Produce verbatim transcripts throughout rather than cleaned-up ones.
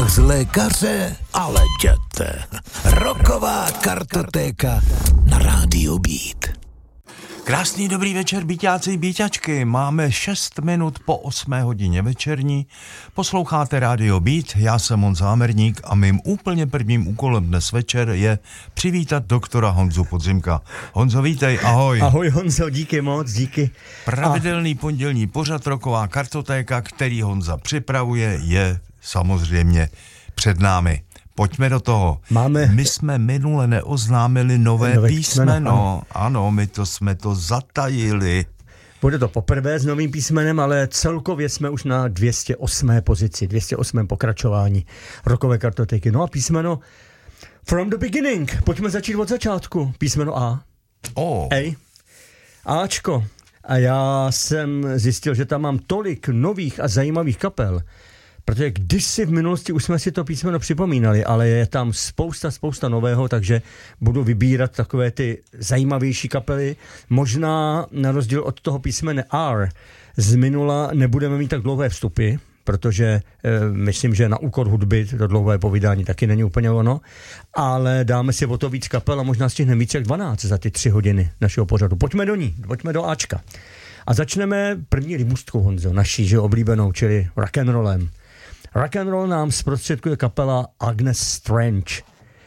z lékaře, ale jděte. Rocková kartotéka na rádiu Beat. Krásný dobrý večer, byťáci, byťačky. Máme šest minut po osmé hodině večerní. Posloucháte rádio Beat, já jsem Honza Hamerník a mým úplně prvním úkolem dnes večer je přivítat doktora Honzu Podzimka. Honzo, vítej, ahoj. Ahoj Honzo, díky moc, díky. Pravidelný a... pondělní pořad Rocková kartotéka, který Honza připravuje, je samozřejmě před námi. Pojďme do toho. Máme... My jsme minule neoznámili nové, nové písmeno. písmeno. Ano, my to jsme to zatajili. Bude to poprvé s novým písmenem, ale celkově jsme už na dvě stě osmé pozici, dvě stě osmé pokračování rockové kartotéky. No a písmeno From the Beginning. Pojďme začít od začátku. Písmeno A. Oh. A. Ačko. A já jsem zjistil, že tam mám tolik nových a zajímavých kapel, protože kdysi v minulosti už jsme si to písmeno připomínali, ale je tam spousta, spousta nového, takže budu vybírat takové ty zajímavější kapely. Možná na rozdíl od toho písmene R z minula nebudeme mít tak dlouhé vstupy, protože e, myslím, že na úkor hudby to dlouhé povídání taky není úplně ono, ale dáme si o to víc kapel a možná stihneme víc jak dvanáct za ty tři hodiny našeho pořadu. Pojďme do ní, pojďme do Ačka. A začneme první libůstkou, Honzo, naší, že oblíbenou, čili rock'n'rollem. Rock and roll nám zprostředkuje kapela Agnes Strange.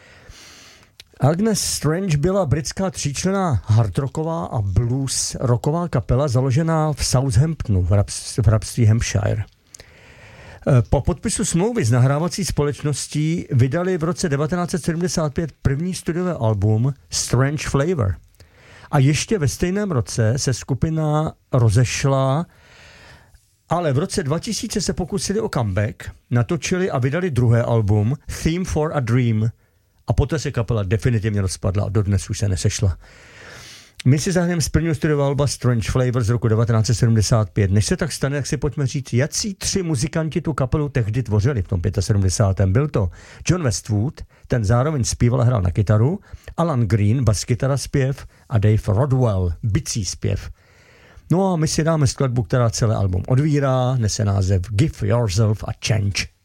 Agnes Strange byla britská tříčlenná hardrocková a blues rocková kapela založená v Southamptonu v, rabství, v rabství Hampshire. Po podpisu smlouvy s nahrávací společností vydali v roce devatenáct set sedmdesát pět první studiové album Strange Flavor. A ještě ve stejném roce se skupina rozešla, ale v roce dva tisíce se pokusili o comeback, natočili a vydali druhé album Theme for a Dream a poté se kapela definitivně rozpadla a dodnes už se nesešla. My si zahrneme z prvního studiového alba Strange Flavor z roku devatenáct set sedmdesát pět. Než se tak stane, tak si pojďme říct, jací tři muzikanti tu kapelu tehdy tvořili v tom sedmdesátém pátém Byl to John Westwood, ten zároveň zpíval a hrál na kytaru, Alan Green, baskytara, zpěv a Dave Rodwell, bicí zpěv. No a my si dáme skladbu, která celé album odvírá, nese název Give Yourself a Change.